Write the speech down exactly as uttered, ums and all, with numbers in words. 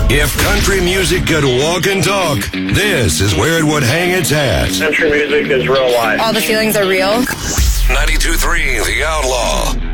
If country music could walk and talk, this is where it would hang its hat. Country music is real life. All the feelings are real. ninety-two point three The Outlaw.